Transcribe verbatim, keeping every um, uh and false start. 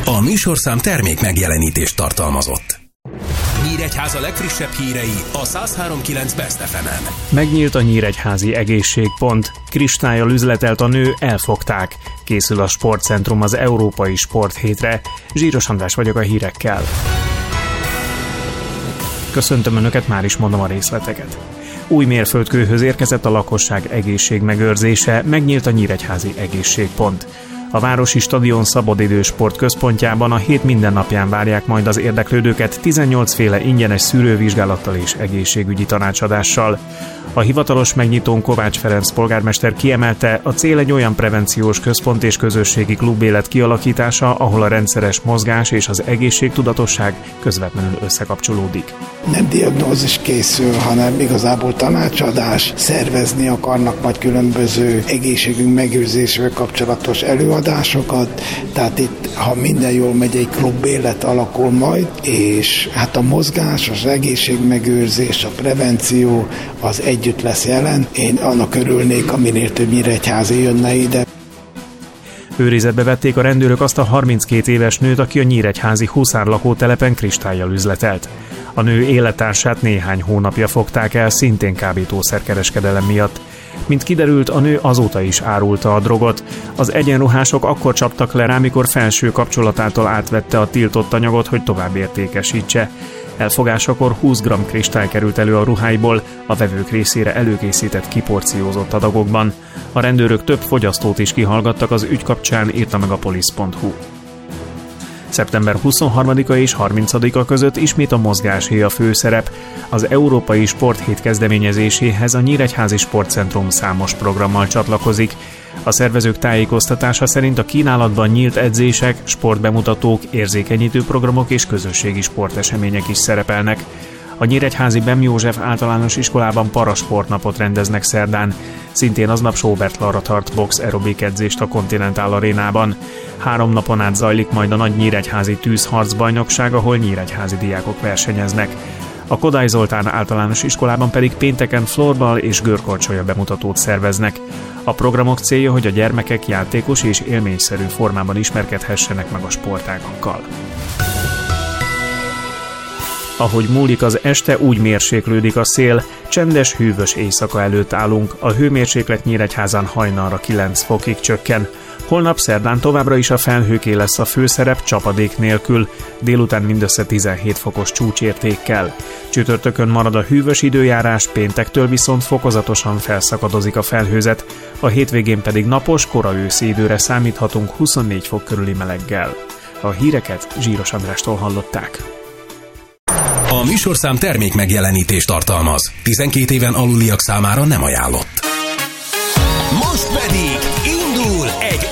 A műsorszám termék megjelenítést tartalmazott. Nyíregyháza legfrissebb hírei a száz három pont kilenc Best ef emen. Megnyílt a nyíregyházi egészségpont. Kristályal üzletelt a nő, elfogták. Készül a sportcentrum az Európai Sporthétre. Zsíros András vagyok a hírekkel. Köszöntöm Önöket, már is mondom a részleteket. Új mérföldkőhöz érkezett a lakosság egészségmegőrzése, megnyílt a nyíregyházi egészségpont. A városi stadion szabadidős sportközpontjában a hét minden napján várják majd az érdeklődőket tizennyolc féle ingyenes szűrővizsgálattal és egészségügyi tanácsadással. A hivatalos megnyitón Kovács Ferenc polgármester kiemelte, a cél egy olyan prevenciós központ és közösségi klubélet kialakítása, ahol a rendszeres mozgás és az egészségtudatosság közvetlenül összekapcsolódik. Nem diagnózis készül, hanem igazából tanácsadás, szervezni akarnak majd különböző egészségünk megőrzésével kapcsolatos előadásokat, tehát itt, ha minden jól megy, egy klubélet alakul majd, és hát a mozgás, az egészségmegőrzés, a prevenció az együtt lesz jelen. Én annak örülnék, aminél több nyíregyházi jönne ide. Őrizetbe vették a rendőrök azt a harminckét éves nőt, aki a nyíregyházi Huszár lakótelepen kristályjal üzletelt. A nő élettársát néhány hónapja fogták el, szintén kábítószerkereskedelem miatt. Mint kiderült, a nő azóta is árulta a drogot. Az egyenruhások akkor csaptak le rá, mikor felső kapcsolatától átvette a tiltott anyagot, hogy tovább értékesítse. Elfogásakor húsz gramm kristály került elő a ruháiból, a vevők részére előkészített kiporciózott adagokban. A rendőrök több fogyasztót is kihallgattak az ügy kapcsán, írta meg a polisz pont hu. szeptember huszonharmadika és harmincadika között ismét a mozgásé a főszerep. Az Európai Sporthét kezdeményezéséhez a Nyíregyházi Sportcentrum számos programmal csatlakozik. A szervezők tájékoztatása szerint a kínálatban nyílt edzések, sportbemutatók, érzékenyítő programok és közösségi sportesemények is szerepelnek. A nyíregyházi Bem József általános iskolában parasportnapot rendeznek szerdán. Szintén aznap Sóbert Lara tart box aerobik edzést a Continental Arénában. Három napon át zajlik majd a nagy nyíregyházi tűzharcbajnokság, ahol nyíregyházi diákok versenyeznek. A Kodály Zoltán általános iskolában pedig pénteken florball és görkorcsolya bemutatót szerveznek. A programok célja, hogy a gyermekek játékos és élményszerű formában ismerkedhessenek meg a sportágakkal. Ahogy múlik az este, úgy mérséklődik a szél. Csendes, hűvös éjszaka előtt állunk. A hőmérséklet Nyíregyházán hajnalra kilenc fokig csökken. Holnap szerdán továbbra is a felhőké lesz a főszerep, csapadék nélkül, délután mindössze tizenhét fokos csúcsértékkel. Csütörtökön marad a hűvös időjárás, péntektől viszont fokozatosan felszakadozik a felhőzet, a hétvégén pedig napos, kora őszi időre számíthatunk huszonnégy fok körüli meleggel. A híreket Zsíros Andrástól hallották. A műsorszám termék megjelenítést tartalmaz. tizenkét éven aluliak számára nem ajánlott. Most pedig indul egy